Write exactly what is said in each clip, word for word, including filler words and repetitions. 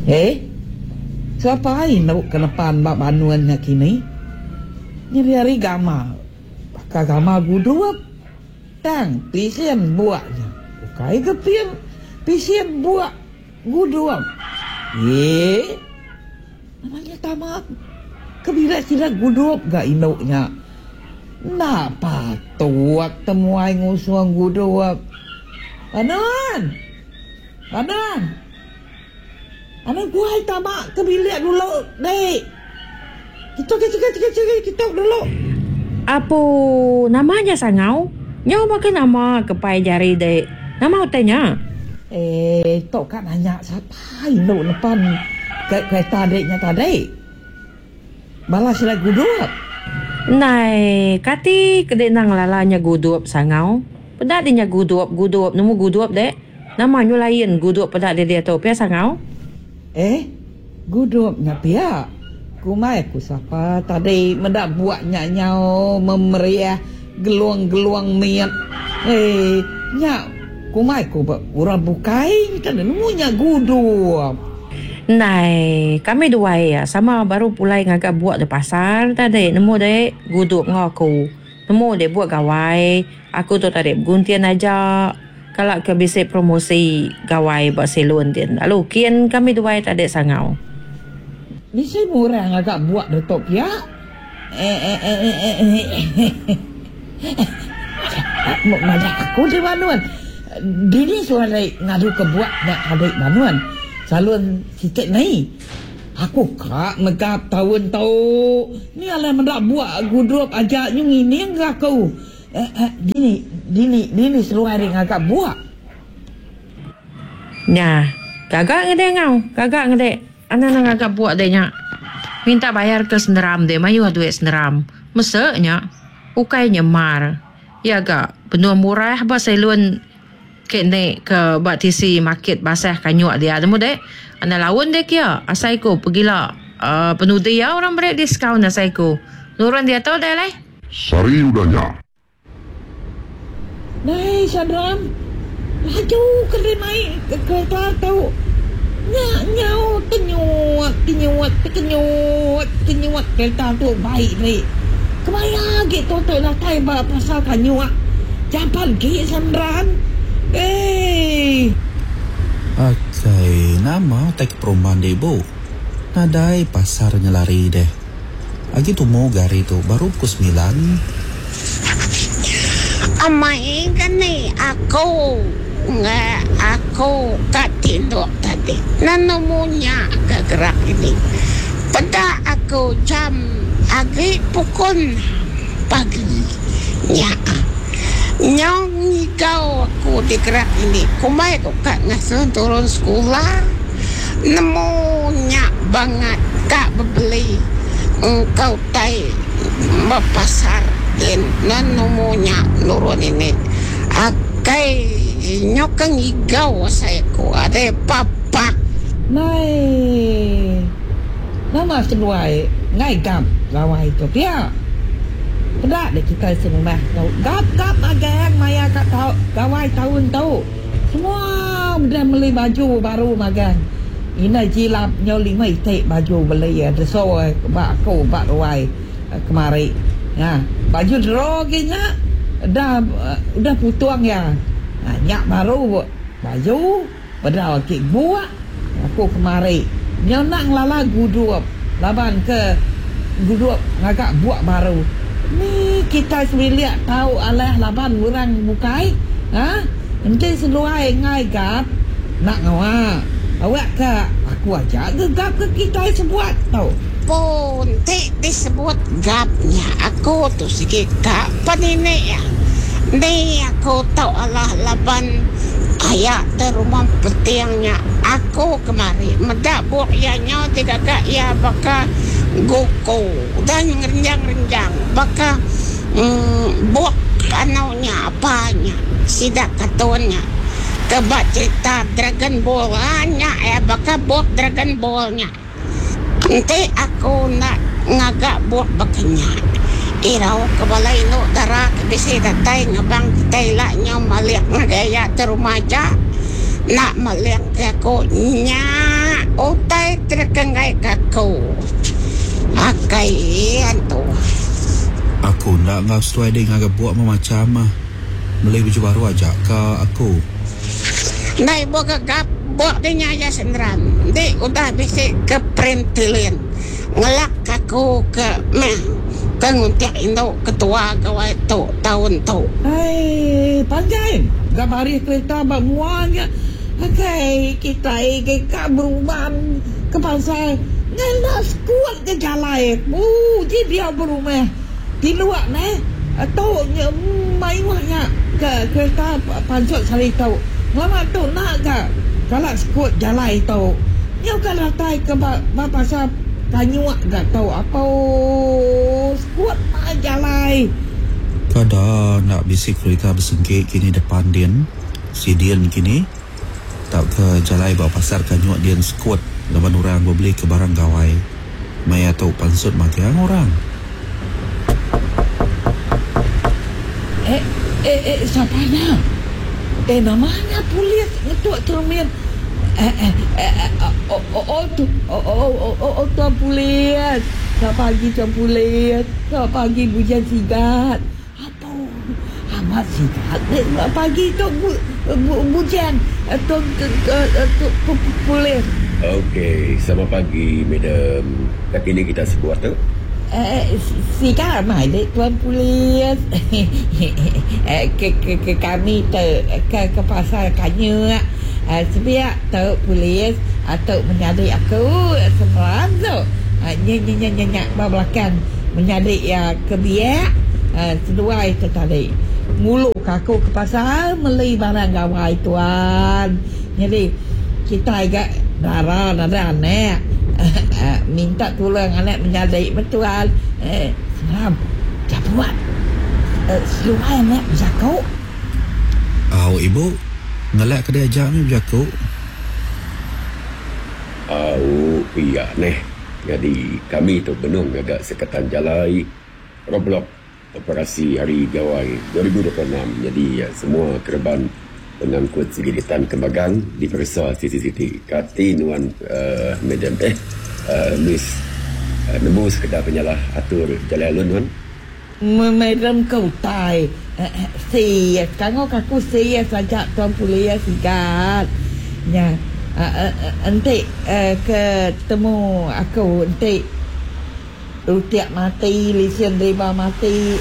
Eh, siapa nak kenapan bak banuannya kini? Nyari-hari gama, pakai gama guduap, tang pisian buaknya, bukai kepian pisian buak guduap. Eh, namanya tamak, kebila sila guduap gak induknya. Napa tuak temuai ngusuang guduap? Anan, anan. Anak gua tamak ke bilik dulu, dek. Kita kita kita kita kita, kita dulu. Apa namanya sangau? Nyau pakai nama kepai jari dek. Nama utanya? Eh, tok kan nanya siapa induk depan ke kereta deknya tadi. Balas lagi gudup. Nai, kati kedek nang lalanya gudup sangau. Pedak dia gudup gudup, nemu gudup dek. Namanya lain gudup pedak dia dia tu pia sangau. Eh, gudupnya pihak. Kumai aku siapa tadi mendak buatnya nyau memeriah geluang-geluang miat. Eh, nyak kumai ku orang bukai kan nemunya gudup. Nai, kami dua ya sama baru pulai ngagak buat di pasar tadi nemu dek gudup ngaku. Nemu dek buat gawai. Aku tu tadi guntian aja. Kalau ke bisa promosi gawai buat salon dia. Lalu kian kami dua tadi sangau. Bisa murah agak buat detok ya. Eh eh eh eh eh. Mau ngajak aku di Banuan. Dini suara ngadu ke buat nak adik Banuan. Salon sitik ni. Aku kak megap tahun tau. Ni ala mendak buat gudup ajak nyung ini enggak kau. Eh, eh, dini, dini, dini seluar yang agak buat. Nah, gagak ngedek ngau, gagak ngedek. Anak-anak agak buat deh nyak. Minta bayar ke senderam deh, mayu duit senderam. Mesaknya, ukai nyemar. Ya gak, benua murah buat salon kene ke buat tisi market basah kanyuk dia. Temu dek, anak lawan dek ya, asaiku pergilah uh, penuh dia orang beri diskaun asaiku. Nurun dia tahu deh leh. Sari udahnya. Nai Sadram, laju ke naik ke kereta tahu. Nyak nyau tenyuat, tenyuat, tenyuat, tenyuat kereta tu baik ni. Kemaya gitu tu lah tai ba pasal kanyuat. Japan ki Sadram. Eh. Okay, nama tak perumahan deh bu. Nadai pasarnya lari deh. Agi tu mau gari tu baru pukul sembilan. Amai kan ni aku nggak aku tak tidur tadi. Nanamunya agak gerak ini. Pada aku jam agi pukul pagi. Ya, nyong kau aku digerak ini. Kumai kau kak ngasuh turun sekolah. Nemunya banget kak beli engkau tai pasar. Dan nanamunya nurun ini akai nyokang igau saya ku ada papa Nai nama seluai ngai gam gawai tu pia pedak dek kita semua tahu gap gap agang maya kat tahu gawai tahun tahu semua dah beli baju baru magang ini jilap nyoli mai tek baju beli ada so bak aku bak gawai kemari ya baju droginya dah uh, udah putuang ya. Nah, nyak baru baju pada waktu buat aku kemari. Nyonak lala gudup laban ke gudup ngagak buat baru. Ni kita selihat tahu alah laban orang bukai. Ha? Nanti seluai ngai gap nak ngawa. Awak ke aku aja gegap ke kita sebuat tau. Pun tik disebut gapnya aku tu sikit kak panini ya. Ni aku tahu Allah laban ayat terumah petiangnya aku kemari medak buat ianya tiga kak ya baka goko dan renjang-renjang baka mm, buat panaunya apanya sidak katuannya kebak cerita Dragon Ball hanya ya baka buat Dragon Ballnya. Nanti aku nak ngagak buat bakanya. Iraw kabalay no dara kabisi datay ngabang tay la nyo maliak ngagaya terumaja. Nak maliak ako nya Utai terkengai kaku. Akai antu. Aku nak ngau sesuai dengan agak buat macam mah. Beli baju baru aja ke aku. Nai boga gap buat dia nyaya sendran. Di udah bisa ke perintilin. Ngelak aku ke meh. Kenguntiak Indo ketua gawai tu tahun tu. Hai, panjang. Gabari kereta bamuannya. Okay, kita ingin berumah ke pasar. Ngelas kuat ke jalan. Oh, jadi dia berumah. Di luar ni. Atau main wahnya ke kereta pansut sari tau. Lama tu nak ke? Kalau sekut jalan tau. Yang kalau tai ke pasar Tanyuak tak tahu apa sekut mah jalan. Kada nak bisik kereta bersengkit kini depan Dian. Si Dian kini tak ke jalan bawa pasar kanyuak Dian sekut. Lawan orang beli ke barang gawai. Maya tahu pansut makian orang. Eh, eh, eh, siapanya? Eh, namanya polis ngetuk cermin. Eh, eh, eh, oh, oh, oh, tu, oh, oh, oh, oh, oh, tuan polis. Selamat pagi, tuan polis. Selamat pagi, Bujan Sigat. Apa? Amat Sigat. Selamat pagi, tuan Bujan. Tuan polis. Okey, selamat pagi, madam. Kat ini kita sebuah tu. Eh, Sigat mai dek tuan polis. Eh, ke, ke, ke kami te ke, ke pasar Kanya. Uh, sebiak tu polis atau menyadari aku semalam tu uh, nyanyi-nyanyi belakang menyadari ya ke biak uh, seduai tu tadi mulu aku ke pasar beli barang gawai tuan. Jadi kita agak darah darah anak uh, minta tolong anak menyadari betul uh, semalam dah buat uh, seduai anak berjaku. Oh ibu ngelak kedai ajak ni berjaku. Au pihak neh. Jadi kami tu benung agak sekatan jalai Roblok operasi hari gawai dua ribu dua puluh enam. Jadi ya, semua kerban pengangkut sigilitan kembagang diperiksa C C T V. Kati nuan uh, madam eh uh, Miss uh, nemu sekedar penyalah atur jalan alun nuan. Madam kau tai uh, si kanggo kaku si saja tuan polis Sigat. Ya, uh, uh, nanti uh, ketemu aku nanti rutiak mati, lisen riba mati.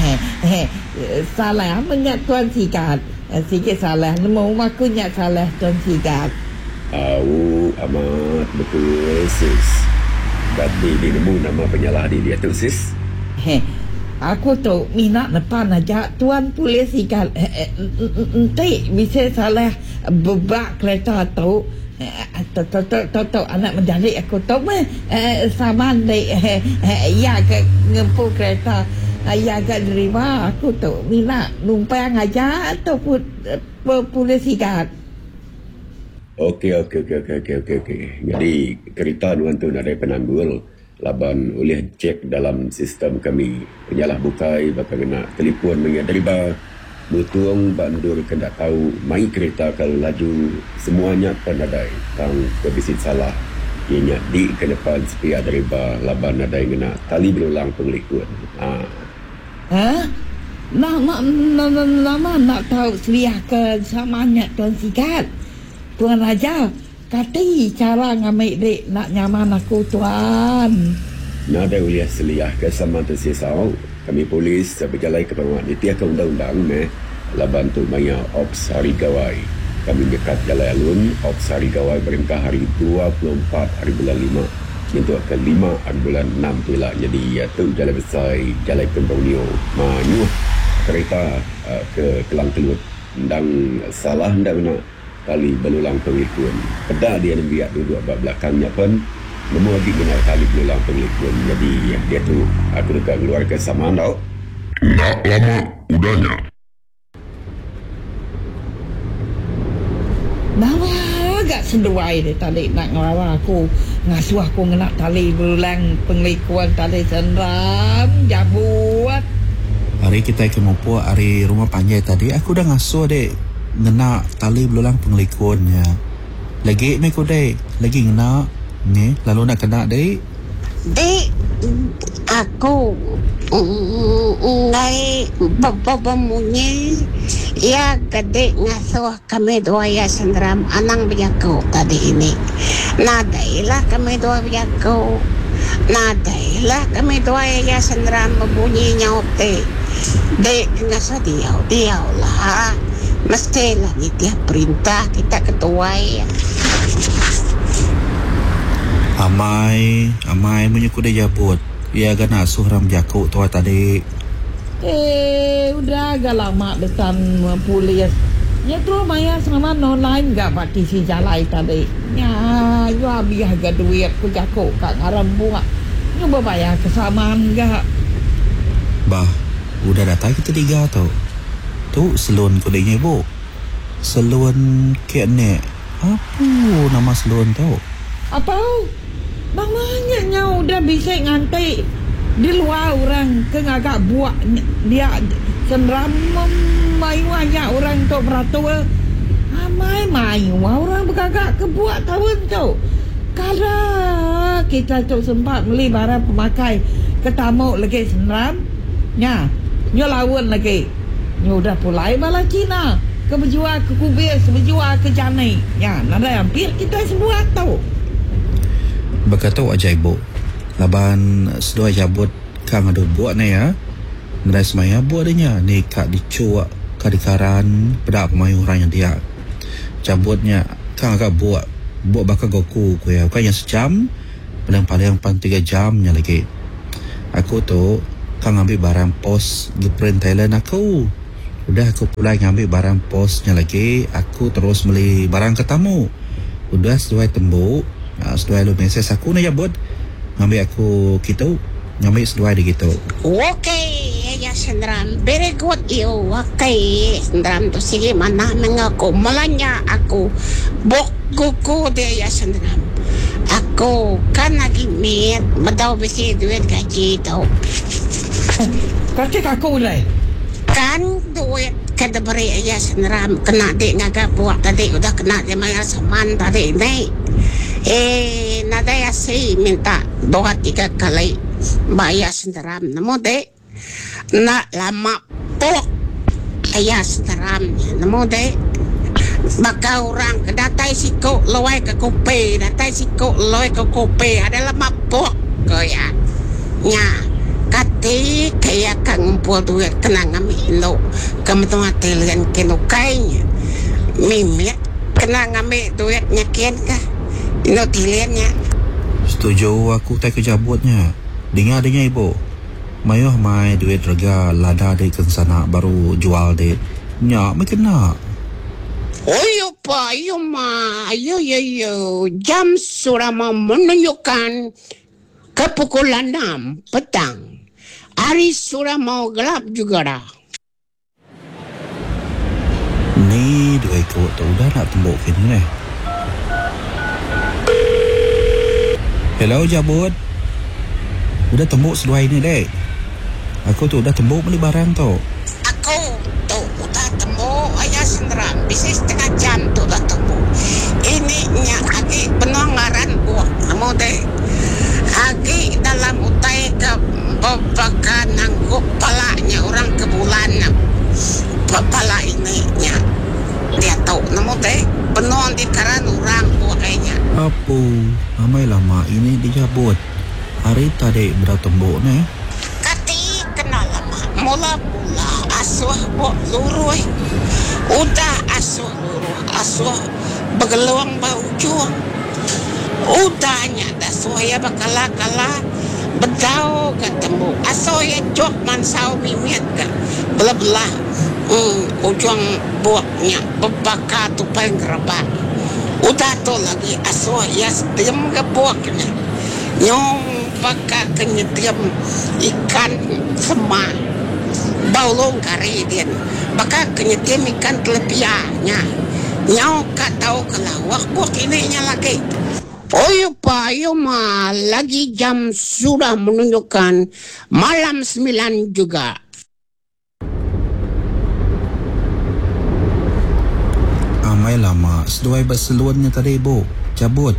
Salah menyak tuan Sigat. Uh, sikit salah. Nemu aku nyak salah tuan Sigat. Au amat betul sis. Berarti dia nemu nama penyalah di dia tu sis. Aku tu minat depan aja tuan polis Sigat. Nanti bisa salah bebak kereta tu. Tahu anak menjadi aku tu meh saman dek ya ke ngempu kereta ya ke derima aku tu minat numpang aja ataupun polis Sigat. Okey okey okey okey okey okey okey. Jadi kereta nuan tu ada penanggul. Laban oleh cek dalam sistem kami penyalah bukai bakal kena telefon mengadriba mutung bandur kena tahu mai kereta kalau laju semuanya pandai tang kebisit salah ianya di ke depan sepia driba laban ada yang kena tali berulang penglikun. Ha. Ha? Nama nama nama nak tahu seliah ke samanya tuan Sigat. Tuan Raja kati cara ngamik dek nak nyaman aku tuan. Nada uliah seliah ke sama tersisau. Kami polis berjalan ke bawah niti ke undang-undang meh laban tu maya ops hari gawai. Kami dekat jalan alun ops hari gawai berengkah hari dua puluh empat hari bulan lima. Untuk ke lima hari bulan enam tu lah. Jadi ya tu jalan besar jalan Pembangunio. Manyuh kereta uh, ke Kelang Kelut. Ndang salah ndang nak tali belulang penglikun. Pedah dia nak biar duduk abad belakangnya pun nemu lagi kena tali belulang penglikun. Jadi dia tu aku dekat keluar ke samaan tau. Tak lama udahnya. Bawa agak seduai dia tadi nak ngelawan aku. Ngasuh aku nak tali belulang penglikuan tali senram jabuat. Hari kita ke Mopo, hari rumah panjai tadi aku dah ngasuh dek ngena tali belulang penglikunnya. Lagi mai ko dek. Lagi ngena. Ni, lalu nak kena dek. Dek, aku ngai babamunyi ya gede ngasuh kami dua ya sendram anang biako tadi ini. Nadailah kami dua biako. Nadailah kami dua ya sendram membunyi nyaute. Dek ngasuh diau diau lah. Mestilah ni tiap perintah kita ketua ya. Amai, amai punya kuda jabut. Ya gana suram jakuk tua tadi. Eh, udah agak lama depan polis. Ya tu maya sama online gak pak T V jalai tadi. Ya, you habis harga duit ku jakuk kat ngaram buat. You berbayar kesamaan gak? Bah, udah datang kita tiga tau. Tu selon kudanya ibu. Selon kene. Apa nama selon tau? Apa? Bangnya udah bisa ngantai di luar orang ke ngagak buat dia senram mayu aja orang tu beratur amai mayu orang bergagak ke buat tahun tu kalau kita tu sempat beli barang pemakai ketamuk lagi senram nya nyo lawan lagi nyo udah pulai bala Cina ke berjual ke kubis berjual ke Janai ya nada hampir kita semua tahu. Berkata ajaib bu. Laban sedua jabut kang ada buat ni ya. Ngerai semaya buat adanya. Ni kak dicuak kadikaran pada pemayu orang yang dia. Jabutnya kang agak buat. Buat bakal goku ku ya. Bukan yang sejam. Paling-paling pan tiga jamnya lagi. Aku tu kang ambil barang pos di print Thailand aku. Udah aku pulai ngambil barang posnya lagi. Aku terus beli barang ketamu. Udah sesuai tembuk. Nah, sesuai lu mesej aku nak jabut ngambil aku gitu ngambil sesuai dia gitu. Okay, ya sendram very good you. Okay, sendram tu sige mana mengaku malanya aku bok kuku dia ya sendram. Aku kan lagi mit madau besi duit gaji tau. Kacik aku lah. Kan duit kada beri ya sendram kena dek ngaga buat tadi udah kena dia mayar saman tadi naik. Eh, nada ya sih minta dua tiga kali bayar senderam. Namun dek nak lama pok ayah senderam. Namun dek maka orang kedatai siku lawai ke kopi, datai siku lawai ke kopi ada lama pok kaya nya kati kaya kang ngumpul duit kena ngambil lo kamu tu mati lian keno kainya mimit kena ngambil duitnya kian kah. Ino dilihatnya. Setuju aku tak kejabutnya. Dengar dengar ibu. Mayuh mai duit rega lada dek ke sana baru jual dek. Nyak mai kena. Oh yo pa, yo ma, yo yo yo. Jam sudah mau menunjukkan ke pukul enam petang. Hari sudah mau gelap juga dah. Ni dua ikut tu udah nak tembok kini ni. Hello jabut. Udah tembuk seluai ni dek. Aku tu udah tembuk beli barang tu. Aku tu udah tembuk ayah senderam. Bisa setengah jam tu udah tembuk. Ini nya agi penongaran buat. Namun dek. Agi dalam utai ke babakan nanggup palanya orang ke bulan. Pala ini nya. Dia tahu namun dek. Penuh di karan orang buat kayaknya. Apa? Amai lama ini dijabut. Hari tadi berapa tembok ni? Kati kena lama. Mula-mula asuh buat luruh. Udah asuh luruh. Asuh begeluang bau juang. Udahnya dah suaya bakala-kala. Bedau ke tembok. Asuh ya jok mansau mimiat ke. Belah-belah. Hmm, ujung buahnya berbakar tu paling gerebat. Udah tu lagi asuh ya setiam ke buahnya. Nyong bakar kenyetiam ikan sema. Baulong kari dia. Bakar kenyetiam ikan telepianya. Nyong kat tahu kelawak buah ininya lagi. Oh ya pak, ya ma, lagi jam sudah menunjukkan malam sembilan juga. Amai lama nak seduai berseluannya tadi bu. Cabut.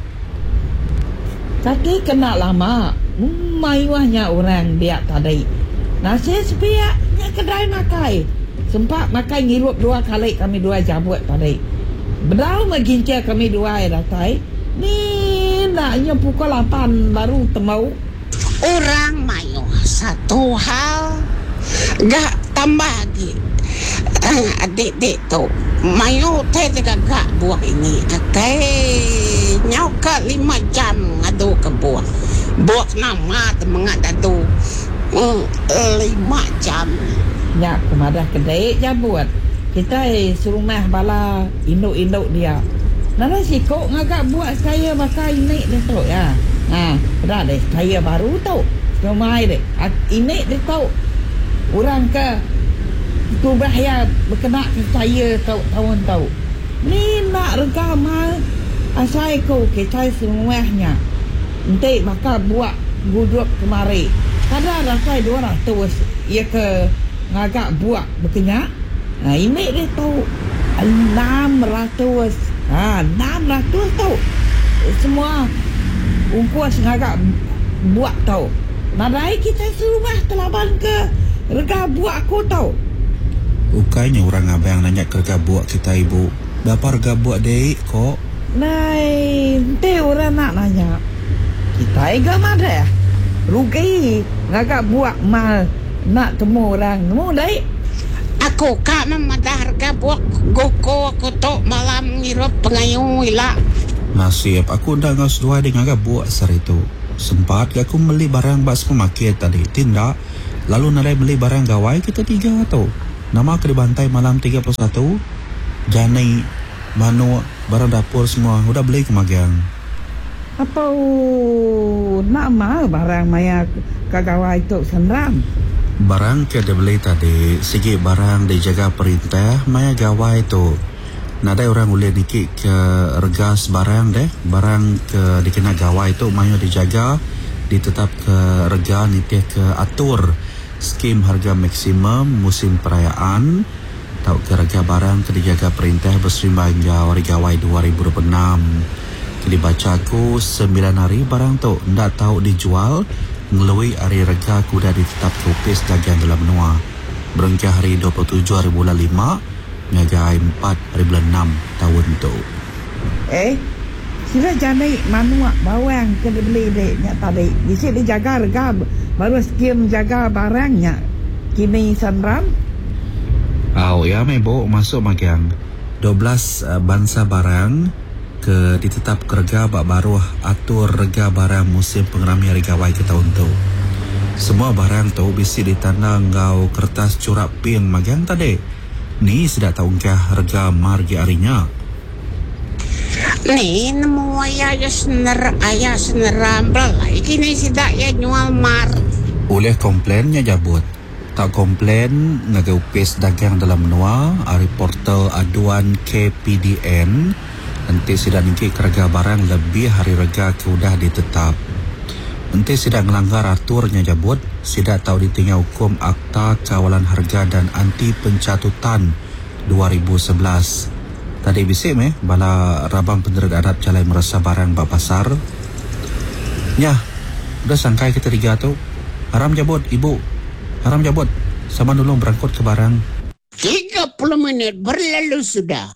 Tapi kena lama. Mayuahnya orang dia tadi. Nasi sepiaknya kedai makai. Sempat makai ngirup dua kali kami dua jabut tadi. Bedau mengincir kami dua ya datai. Ni naknya pukul lapan baru temau. Orang mayu satu hal gak tambah lagi. Uh, adik-adik tu mayu teh gak buah ini. Okey, nyau ke lima jam ngadu ke buah. Buah nama temengat adu. Uh, lima jam. Ya, kemadah kedai jabut. Kita serumah bala induk-induk dia. Nara sikok ngagak buat saya pakai ini dia tu ya. Ha, dah deh saya baru tahu. Semai deh. Ini dia tahu. Orang ke tu bahaya berkena ke saya tahu tahun tahu. Ni nak rega mal asai ko kita semuanya. Nanti maka buat guduk kemari. Kada rasa dua ratus ia ke ngagak buat berkenyak. Ha, ini dia tahu enam ratus. Ha, enam ratus tahu. Semua ungkuas ngagak buat tahu. Nadai kita serumah telaban ke rega buat aku tahu. Ukainya orang abang nanya ke rega buat kita ibu. Berapa rega buat dek kok? Nai, nanti orang nak nanya. Kita ega mana ya? Rugi ngagak buat mal nak temu orang. Temu dek. Aku kak memadah harga buat goko aku tu malam ngirup pengayung ila. Nasib aku dah ngas dua dengan agak buat sari tu. Sempat aku beli barang bak supermarket tadi. Tindak. Lalu narai beli barang gawai kita tiga tu. Nama ke dibantai malam tiga puluh satu. Jani, manu, barang dapur semua. Udah beli ke magang. Apa nama barang maya kagawai tu senram? Barang ke dia beli tadi. Segi barang dijaga perintah. Maya gawai tu. Nada orang boleh dikit ke regas barang deh. Barang ke dikena gawai tu mayu dijaga, ditetap ke rega nitih ke atur skim harga maksimum musim perayaan. Tau ke rega barang ke dijaga perintah berserimbang hingga hari gawai dua ribu dua puluh enam. Ke dibaca aku sembilan hari barang tu ndak tahu dijual ngelui hari rega kuda ditetap ke upis dagang dalam benua. Berengkah hari dua puluh tujuh hari bulan lima. Ngagai empat hari bulan enam tahun tu. Eh, sila jani manuak bawang ke dia beli dek nyak tadi. Bisa dijaga harga baru skim jaga barangnya. Kini senram. Oh ya mebo masuk magang. dua belas uh, bangsa barang ke ditetap kerja bak baru atur rega barang musim pengerami hari gawai ke tahun tu. Semua barang tu bisa ditanda ngau kertas curap pin magang tadi. Ni sudah tahu kah harga margi harinya? Ni nemu ayah ya sener ayah seneram belai. Kini sidak ya jual mar. Oleh komplainnya jabut. Tak komplain ngagai upis dagang dalam menua. Hari portal aduan K P D N. Nanti sidak ningki harga barang lebih hari rega sudah ditetap. Nanti sidak melanggar aturnya jabut. Sidak tahu ditinggal hukum Akta Kawalan Harga dan Anti Pencatutan dua ribu sebelas. Tadi bisik meh bala rabang penderat adab calai merasa barang bak pasar. Ya, udah sangkai kita tiga tu. Haram jabut ibu. Haram jabut. Sama dulu berangkut ke barang. tiga puluh minit berlalu sudah.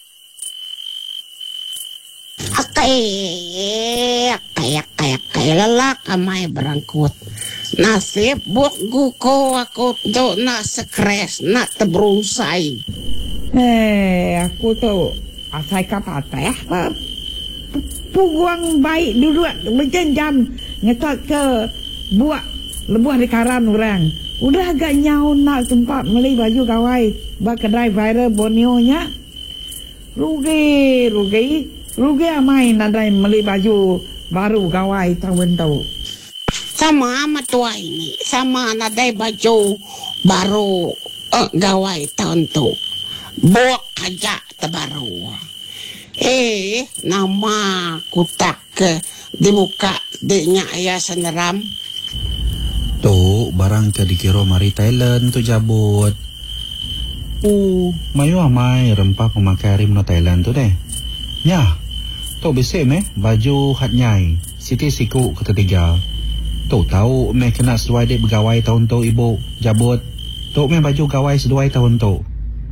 Akai, akai, akai, akai lelak amai berangkut. Nasib buat guko aku tu nak sekres, nak terberusai. Eh, aku tu asai kapateh apa? Puguang baik dulu berjam-jam ngetak ke buat lebuh di karan orang. Udah agak nyau nak tempat beli baju gawai bak kedai viral Borneo-nya. Rugi, rugi. Rugi amai nadai beli baju baru gawai tahun tu. Sama amat tua ini, sama nadai baju baru uh, gawai tahun tu. Buat aja terbaru. Eh, nama kutak ke dibuka dinya ayah seneram. Tu barang ke dikira mari Thailand tu jabut. Uh, mayu amai rempah pemakai rim no Thailand tu deh. Ya, tok besek meh baju hat nyai. Siti siku kata tiga. Tok tahu meh kena seduai dek bergawai tahun tu ibu jabut. Tok meh baju gawai seduai tahun tu.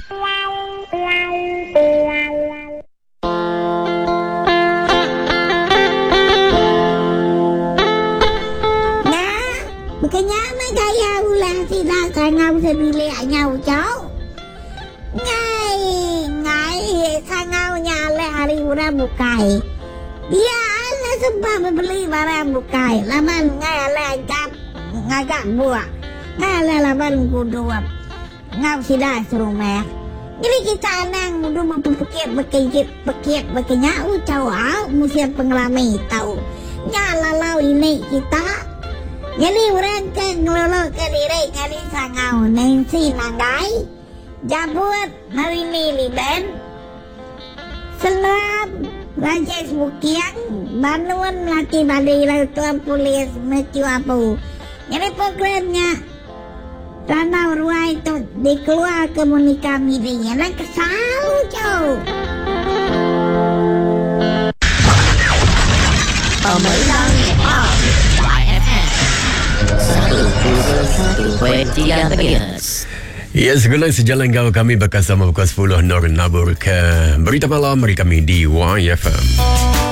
Bukannya mai gaya ulang tidak sangau sebilik nyau cau. Ngai, ngai sangaunya le hari ura bukai. Dia ala sebab beli barang bukai. Laman ngai ala jap ngagak buah. Ngai ala laman kuduap. Ngau sidah serumah. Jadi kita nang mudu berpikir berkejit berkejit berkenya ucau au musim pengalami tahu. Nyala lau ini kita. Jadi orang ke ngelolo ke diri ngari sangau nengsi nanggai jabut marini liben selam rajes bukian banuan laki badai lau tuan polis mecu apu. Jadi programnya tanah ruai itu dikeluar komunika medianya nak kesal jauh. Pemenang satu satu point tiga Tegas. Ya, segala sejalan kau kami bekas sama pukul sepuluh Nur Nabur ke Berita Malam dari kami di Y F M.